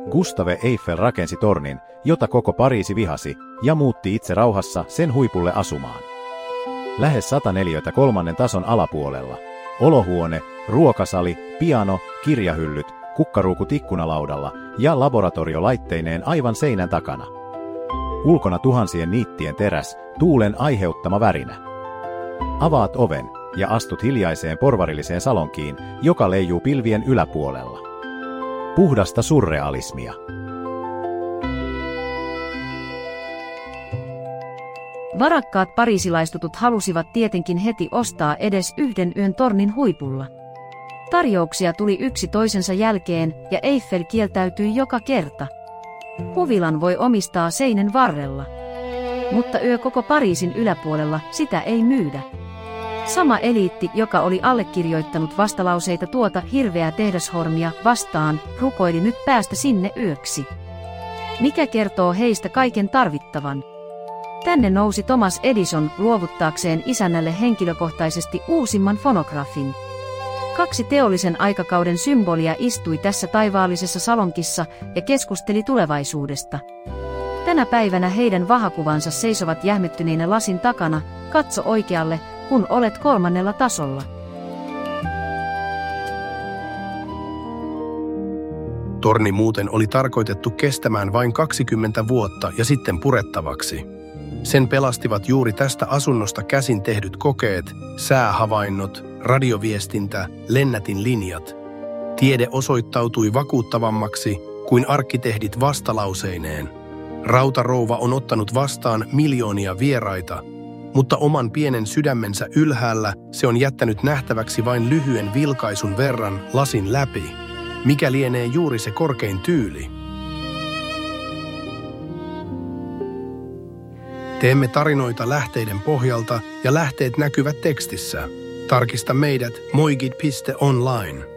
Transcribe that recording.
Gustave Eiffel rakensi tornin, jota koko Pariisi vihasi, ja muutti itse rauhassa sen huipulle asumaan. Lähes 100 neliötä 3. tason alapuolella. Olohuone, ruokasali, piano, kirjahyllyt, kukkaruukut ikkunalaudalla ja laboratoriolaitteineen aivan seinän takana. Ulkona tuhansien niittien teräs, tuulen aiheuttama värinä. Avaat oven ja astut hiljaiseen porvarilliseen salonkiin, joka leijuu pilvien yläpuolella. Puhdasta surrealismia. Varakkaat pariisilaistutut halusivat tietenkin heti ostaa edes yhden yön tornin huipulla. Tarjouksia tuli yksi toisensa jälkeen ja Eiffel kieltäytyi joka kerta. Huvilan voi omistaa seinen varrella. Mutta yö koko Pariisin yläpuolella sitä ei myydä. Sama eliitti, joka oli allekirjoittanut vastalauseita tuota hirveää tehdashormia vastaan, rukoili nyt päästä sinne yöksi. Mikä kertoo heistä kaiken tarvittavan? Tänne nousi Thomas Edison luovuttaakseen isännälle henkilökohtaisesti uusimman fonografin. 2 teollisen aikakauden symbolia istui tässä taivaallisessa salonkissa ja keskusteli tulevaisuudesta. Tänä päivänä heidän vahakuvansa seisovat jähmettyneinä lasin takana, katso oikealle, kun olet 3. tasolla. Torni muuten oli tarkoitettu kestämään vain 20 vuotta ja sitten purettavaksi. Sen pelastivat juuri tästä asunnosta käsin tehdyt kokeet, säähavainnot, radioviestintä, lennätinlinjat. Tiede osoittautui vakuuttavammaksi kuin arkkitehdit vastalauseineen. Rautarouva on ottanut vastaan miljoonia vieraita, mutta oman pienen sydämensä ylhäällä se on jättänyt nähtäväksi vain lyhyen vilkaisun verran lasin läpi. Mikä lienee juuri se korkein tyyli? Teemme tarinoita lähteiden pohjalta ja lähteet näkyvät tekstissä. Tarkista meidät moigid.online.